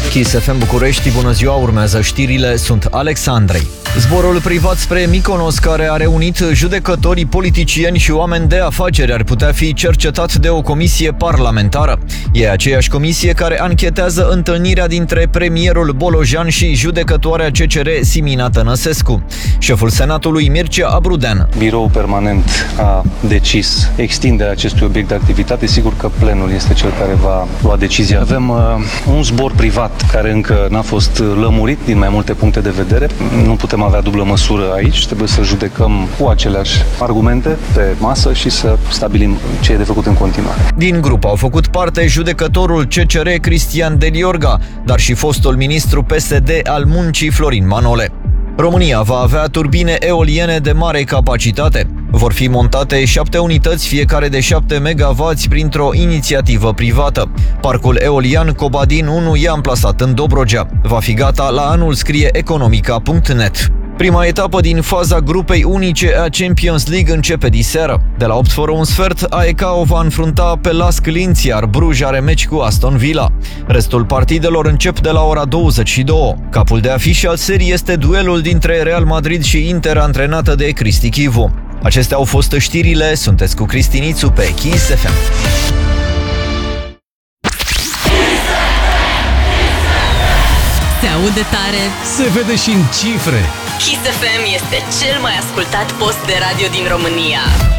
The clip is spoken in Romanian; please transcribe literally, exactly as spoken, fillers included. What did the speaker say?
Kiss F M București, bună ziua, urmează știrile, sunt Alex Andrei. Zborul privat spre Mykonos, care a reunit judecătorii, politicieni și oameni de afaceri, ar putea fi cercetat de o comisie parlamentară. E aceeași comisie care anchetează întâlnirea dintre premierul Bolojan și judecătoarea C C R Simina Tănăsescu. Șeful Senatului Mircea Abrudean. Biroul permanent a decis extinderea acestui obiect de activitate. Sigur că plenul este cel care va lua decizia. Avem uh, un zbor privat care încă n-a fost lămurit din mai multe puncte de vedere. Nu putem avea dublă măsură aici, trebuie să judecăm cu aceleași argumente pe masă și să stabilim ce e de făcut în continuare. Din grup au făcut parte judecătorul C C R Cristian Deliorga, dar și fostul ministru P S D al Muncii Florin Manole. România va avea turbine eoliene de mare capacitate. Vor fi montate șapte unități, fiecare de șapte megawatts, printr-o inițiativă privată. Parcul eolian Cobadin unu e amplasat în Dobrogea. Va fi gata la anul, scrie economica punct net. Prima etapă din faza grupei unice a Champions League începe diseară. De la opt fără un sfert, A E K o va înfrunta pe Lask Linz, iar Bruj are meci cu Aston Villa. Restul partidelor încep de la ora douăzeci și două. Capul de afiș al serii este duelul dintre Real Madrid și Inter, antrenată de Cristi Chivu. Acestea au fost știrile, sunteți cu Cristinițu pe Kiss F M. Se aude tare, se vede și în cifre. Kiss F M este cel mai ascultat post de radio din România.